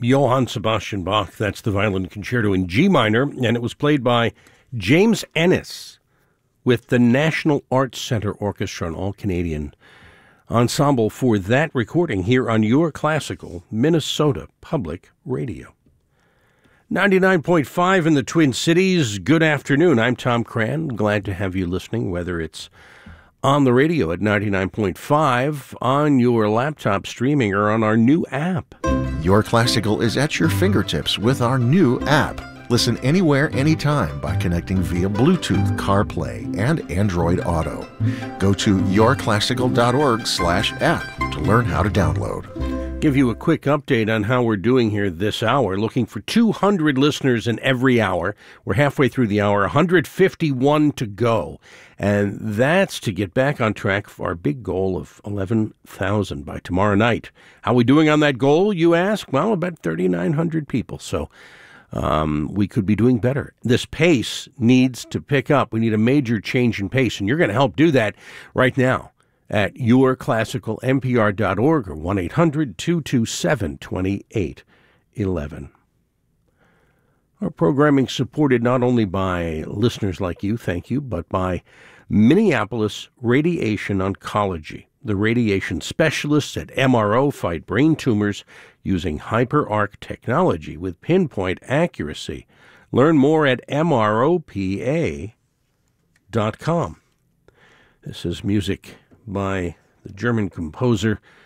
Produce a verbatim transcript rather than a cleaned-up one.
Johann Sebastian Bach. That's the Violin Concerto in G minor, and it was played by James Ennis with the National Arts Centre Orchestra, an all-Canadian ensemble, for that recording here on Your Classical Minnesota Public Radio. ninety-nine point five in the Twin Cities. Good afternoon. I'm Tom Cran. Glad to have you listening, whether it's on the radio at ninety-nine point five, on your laptop streaming, or on our new app. Your Classical is at your fingertips with our new app. Listen anywhere, anytime by connecting via Bluetooth, CarPlay, and Android Auto. Go to yourclassical.org slash app to learn how to download. Give you a quick update on how we're doing here this hour. Looking for two hundred listeners in every hour. We're halfway through the hour, one hundred fifty-one to go. And that's to get back on track for our big goal of eleven thousand by tomorrow night. How are we doing on that goal, you ask? Well, about thirty-nine hundred people. So um, we could be doing better. This pace needs to pick up. We need a major change in pace, and you're going to help do that right now at your classical n p r dot org or one eight hundred two two seven two eight one one. Our programming supported not only by listeners like you, thank you, but by Minneapolis Radiation Oncology. The radiation specialists at M R O fight brain tumors using HyperArc technology with pinpoint accuracy. Learn more at M R O P A dot com. This is music by the German composer